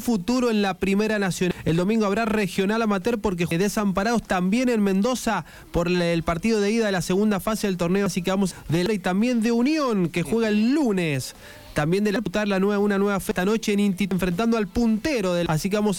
futuro en la Primera Nacional. El domingo habrá regional amateur porque Desamparados también en Mendoza por el partido de ida de la segunda fase del torneo, así que vamos y también de Unión que juega el lunes. También de disputar una nueva fe esta noche en Inti, enfrentando al puntero así que vamos